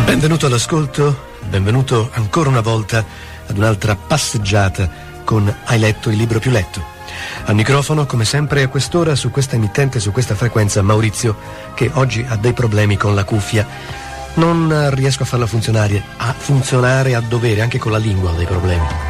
Benvenuto all'ascolto, benvenuto ancora una volta ad un'altra passeggiata con Hai letto il libro più letto. Al microfono, come sempre a quest'ora, su questa emittente, su questa frequenza, Maurizio, che oggi ha dei problemi con la cuffia. Non riesco a farla funzionare a dovere, anche con la lingua ho dei problemi.